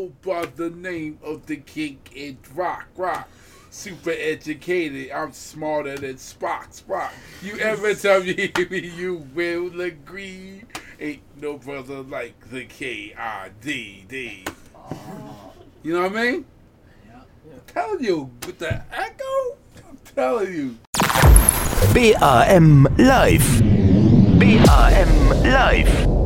go by the name of the king in rock. Super educated, I'm smarter than Spock. You ever tell me you will agree? Ain't no brother like the K-I-D-D. You know what I mean? I'm telling you, with the echo, I'm telling you. BRM Live. BRM Live.